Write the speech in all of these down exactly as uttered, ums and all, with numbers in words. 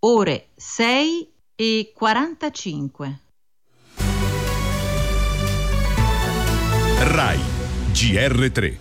ore sei e quarantacinque. Rai G R tre.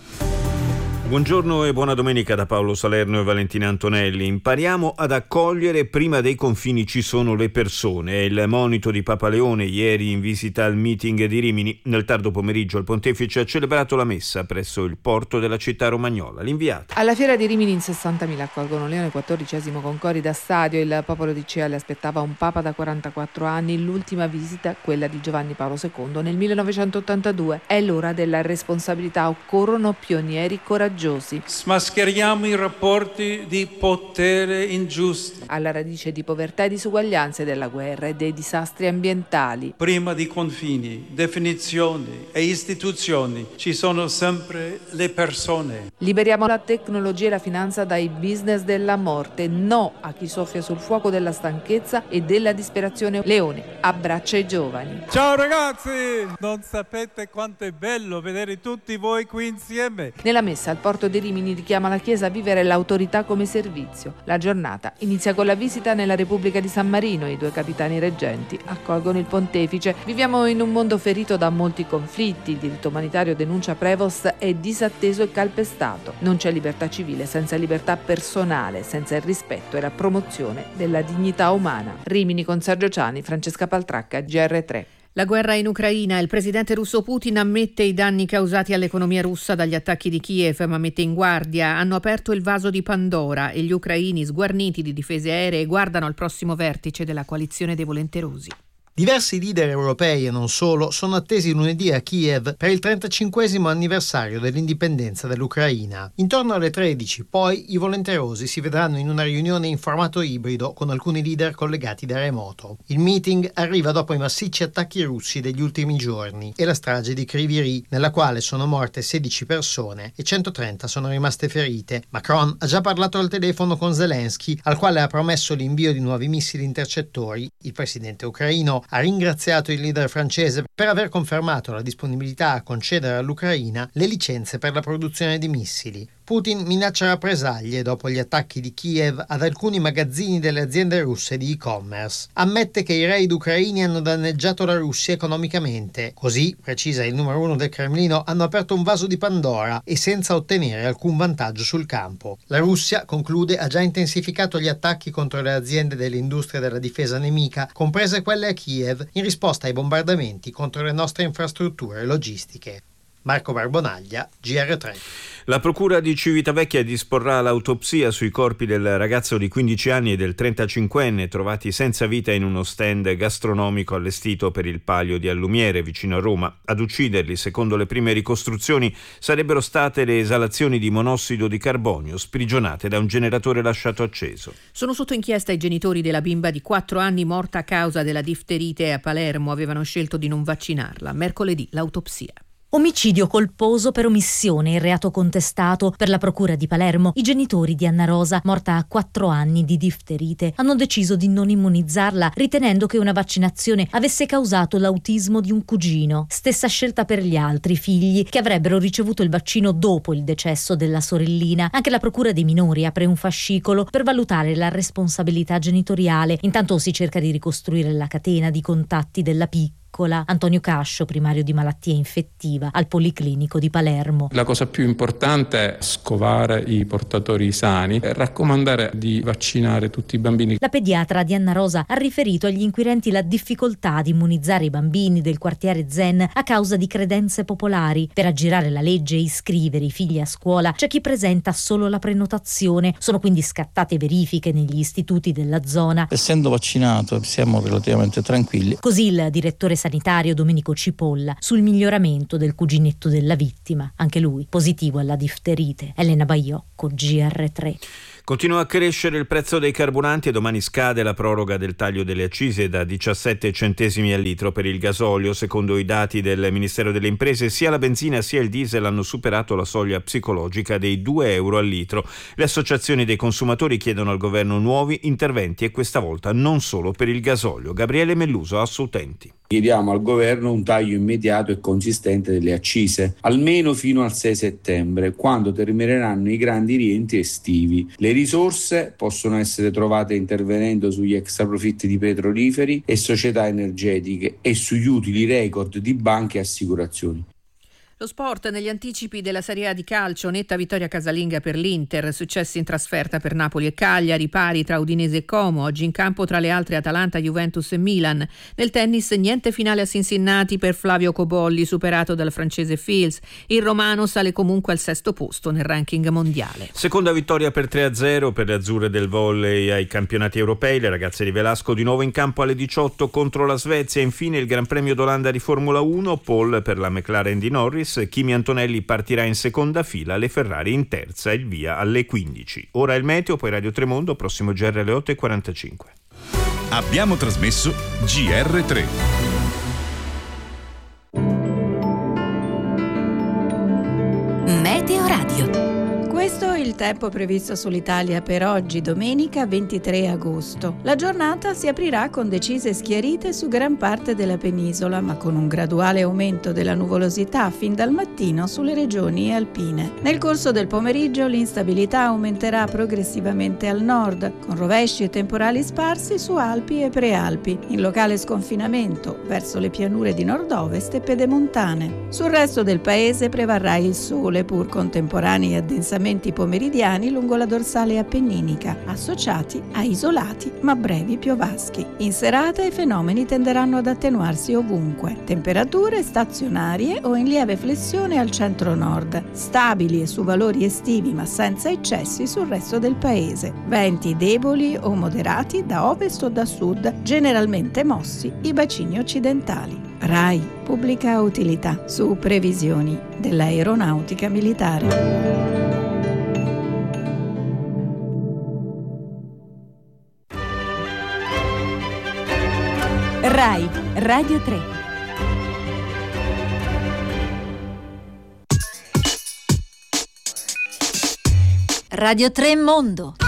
Buongiorno e buona domenica da Paolo Salerno e Valentina Antonelli. Impariamo ad accogliere, prima dei confini ci sono le persone. È il monito di Papa Leone ieri in visita al meeting di Rimini. Nel tardo pomeriggio il pontefice ha celebrato la messa presso il porto della città romagnola. L'inviata. Alla fiera di Rimini in sessantamila accolgono Leone quattordicesimo con cori da stadio. Il popolo di Cea le aspettava un papa da quarantaquattro anni. L'ultima visita, quella di Giovanni Paolo secondo nel millenovecentottantadue. È l'ora della responsabilità. Occorrono pionieri coraggiosi. Smascheriamo i rapporti di potere ingiusti. Alla radice di povertà e disuguaglianze della guerra e dei disastri ambientali. Prima di confini, definizioni e istituzioni ci sono sempre le persone. Liberiamo la tecnologia e la finanza dai business della morte. No a chi soffia sul fuoco della stanchezza e della disperazione. Leone abbraccia i giovani. Ciao ragazzi! Non sapete quanto è bello vedere tutti voi qui insieme. Nella messa al porto di Rimini richiama la Chiesa a vivere l'autorità come servizio. La giornata inizia con la visita nella Repubblica di San Marino. I due capitani reggenti accolgono il pontefice. Viviamo in un mondo ferito da molti conflitti. Il diritto umanitario, denuncia Prevost, è disatteso e calpestato. Non c'è libertà civile senza libertà personale, senza il rispetto e la promozione della dignità umana. Rimini con Sergio Ciani, Francesca Paltracca, G R tre. La guerra in Ucraina. Il presidente russo Putin ammette i danni causati all'economia russa dagli attacchi di Kiev, ma mette in guardia: hanno aperto il vaso di Pandora e gli ucraini, sguarniti di difese aeree, guardano al prossimo vertice della coalizione dei volenterosi. Diversi leader europei e non solo sono attesi lunedì a Kiev per il trentacinquesimo anniversario dell'indipendenza dell'Ucraina. Intorno alle tredici, poi, i volenterosi si vedranno in una riunione in formato ibrido con alcuni leader collegati da remoto. Il meeting arriva dopo i massicci attacchi russi degli ultimi giorni e la strage di Kryvyi Rih, nella quale sono morte sedici persone e centotrenta sono rimaste ferite. Macron ha già parlato al telefono con Zelensky, al quale ha promesso l'invio di nuovi missili intercettori. Il presidente ucraino ha ringraziato il leader francese per aver confermato la disponibilità a concedere all'Ucraina le licenze per la produzione di missili. Putin minaccia rappresaglie dopo gli attacchi di Kiev ad alcuni magazzini delle aziende russe di e-commerce. Ammette che i raid ucraini hanno danneggiato la Russia economicamente. Così, precisa il numero uno del Cremlino, hanno aperto un vaso di Pandora e senza ottenere alcun vantaggio sul campo. La Russia, conclude, ha già intensificato gli attacchi contro le aziende dell'industria della difesa nemica, comprese quelle a Kiev, in risposta ai bombardamenti contro le nostre infrastrutture logistiche. Marco Barbonaglia, G R tre. La procura di Civitavecchia disporrà l'autopsia sui corpi del ragazzo di quindici anni e del trentacinquenne trovati senza vita in uno stand gastronomico allestito per il Palio di Allumiere vicino a Roma. Ad ucciderli, secondo le prime ricostruzioni, sarebbero state le esalazioni di monossido di carbonio sprigionate da un generatore lasciato acceso. Sono sotto inchiesta i genitori della bimba di quattro anni morta a causa della difterite a Palermo. Avevano scelto di non vaccinarla. Mercoledì l'autopsia. Omicidio colposo per omissione, il reato contestato per la procura di Palermo. I genitori di Anna Rosa, morta a quattro anni di difterite, hanno deciso di non immunizzarla, ritenendo che una vaccinazione avesse causato l'autismo di un cugino. Stessa scelta per gli altri figli, che avrebbero ricevuto il vaccino dopo il decesso della sorellina. Anche la procura dei minori apre un fascicolo per valutare la responsabilità genitoriale. Intanto si cerca di ricostruire la catena di contatti della piccola. Antonio Cascio, primario di malattia infettiva al Policlinico di Palermo. La cosa più importante è scovare i portatori sani e raccomandare di vaccinare tutti i bambini. La pediatra di Anna Rosa ha riferito agli inquirenti la difficoltà di immunizzare i bambini del quartiere Zen a causa di credenze popolari. Per aggirare la legge e iscrivere i figli a scuola c'è chi presenta solo la prenotazione. Sono quindi scattate verifiche negli istituti della zona. Essendo vaccinato siamo relativamente tranquilli. Così il direttore sanitario Domenico Cipolla sul miglioramento del cuginetto della vittima, anche lui positivo alla difterite. Elena Baiocco, G R tre. Continua a crescere il prezzo dei carburanti e domani scade la proroga del taglio delle accise da diciassette centesimi al litro per il gasolio. Secondo i dati del Ministero delle Imprese, sia la benzina sia il diesel hanno superato la soglia psicologica dei due euro al litro. Le associazioni dei consumatori chiedono al governo nuovi interventi e questa volta non solo per il gasolio. Gabriele Melluso, Assolutenti. Chiediamo al governo un taglio immediato e consistente delle accise, almeno fino al sei settembre, quando termineranno i grandi rientri estivi. Le risorse possono essere trovate intervenendo sugli extraprofitti di petroliferi e società energetiche e sugli utili record di banche e assicurazioni. Lo sport negli anticipi della Serie A di calcio, netta vittoria casalinga per l'Inter, successi in trasferta per Napoli e Cagliari, pari tra Udinese e Como, oggi in campo tra le altre Atalanta, Juventus e Milan. Nel tennis niente finale a Cincinnati per Flavio Cobolli, superato dal francese Fils. Il romano sale comunque al sesto posto nel ranking mondiale. Seconda vittoria per tre a zero per le azzurre del volley ai campionati europei, le ragazze di Velasco di nuovo in campo alle diciotto contro la Svezia. Infine il Gran Premio d'Olanda di Formula uno, pole per la McLaren di Norris. Kimi Antonelli partirà in seconda fila, le Ferrari in terza, il via alle quindici. Ora il meteo, poi Radio Tremondo, prossimo G R alle otto e quarantacinque. Abbiamo trasmesso G R tre. Meteo Radio. Questo è il tempo previsto sull'Italia per oggi, domenica ventitré agosto. La giornata si aprirà con decise schiarite su gran parte della penisola, ma con un graduale aumento della nuvolosità fin dal mattino sulle regioni alpine. Nel corso del pomeriggio l'instabilità aumenterà progressivamente al nord, con rovesci e temporali sparsi su Alpi e Prealpi, in locale sconfinamento verso le pianure di nord-ovest e pedemontane. Sul resto del paese prevarrà il sole, pur con temporanei addensamenti pomeridiani lungo la dorsale appenninica, associati a isolati ma brevi piovaschi. In serata i fenomeni tenderanno ad attenuarsi ovunque. Temperature stazionarie o in lieve flessione al centro-nord, stabili e su valori estivi ma senza eccessi sul resto del paese. Venti deboli o moderati da ovest o da sud, generalmente mossi i bacini occidentali. RAI, pubblica utilità, su previsioni dell'aeronautica militare. RAI Radio tre. Radio tre Mondo.